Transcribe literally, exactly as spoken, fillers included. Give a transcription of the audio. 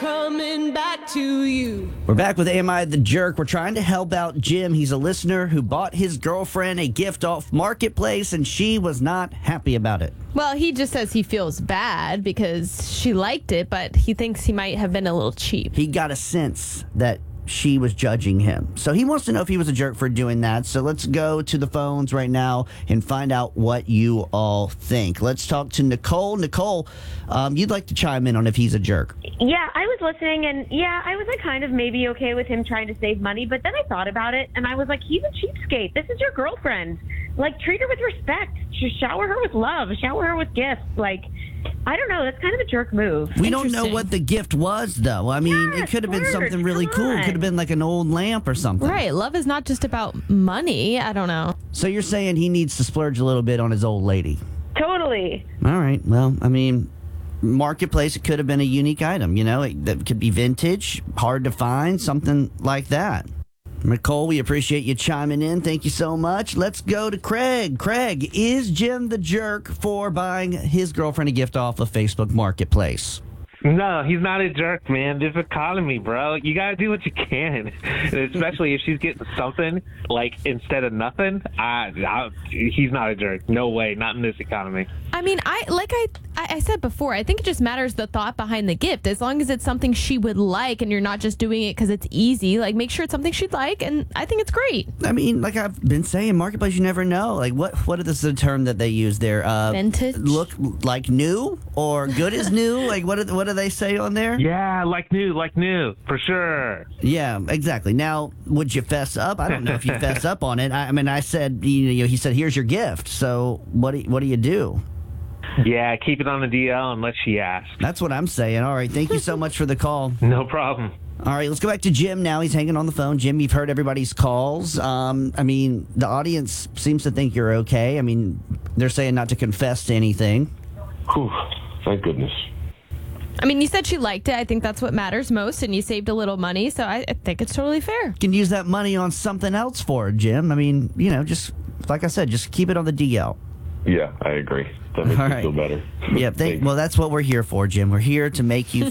coming back to you. We're back with Am I the Jerk? We're trying to help out Jim. He's a listener who bought his girlfriend a gift off Marketplace, and she was not happy about it. Well, he just says he feels bad because she liked it, but he thinks he might have been a little cheap. He got a sense that she was judging him. So he wants to know if he was a jerk for doing that. So let's go to the phones right now and find out what you all think. Let's talk to Nicole. Nicole, um, you'd like to chime in on if he's a jerk. Yeah, I was listening, and yeah, I was like kind of maybe okay with him trying to save money, but then I thought about it, and I was like, he's a cheapskate. This is your girlfriend. Like, treat her with respect. Just shower her with love. Shower her with gifts. Like, I don't know. That's kind of a jerk move. We don't know what the gift was, though. I mean, Yeah, it could have been word. something really Come cool. It on. could have been like an old lamp or something. Right. Love is not just about money. I don't know. So you're saying he needs to splurge a little bit on his old lady. Totally. All right. Well, I mean, Marketplace, it could have been a unique item, you know? It, that could be vintage, hard to find, something like that. Nicole, we appreciate you chiming in. Thank you so much. Let's go to Craig. Craig, is Jim the jerk for buying his girlfriend a gift off of Facebook Marketplace? No, he's not a jerk, man. This economy, bro. You gotta do what you can, and especially if she's getting something like instead of nothing. I, I, he's not a jerk. No way, not in this economy. I mean, I like I I said before, I think it just matters the thought behind the gift. As long as it's something she would like and you're not just doing it because it's easy, like make sure it's something she'd like, and I think it's great. I mean, like I've been saying, Marketplace, you never know. Like, what what is the term that they use there? Uh, Vintage? Look like new or good as new? Like, what do, what do they say on there? Yeah, like new, like new, for sure. Yeah, exactly. Now, would you fess up? I don't know if you fess up on it. I, I mean, I said, you know, he said, here's your gift. So what do, what do you do? Yeah, keep it on the D L unless she asks. That's what I'm saying. All right. Thank you so much for the call. No problem. All right. Let's go back to Jim now. He's hanging on the phone. Jim, you've heard everybody's calls. Um, I mean, the audience seems to think you're okay. I mean, they're saying not to confess to anything. Whew, thank goodness. I mean, you said she liked it. I think that's what matters most, and you saved a little money, so I, I think it's totally fair. You can use that money on something else for it, Jim. I mean, you know, just like I said, just keep it on the D L. Yeah, I agree. That makes All me right. feel better. Yeah, thank, well, that's what we're here for, Jim. We're here to make you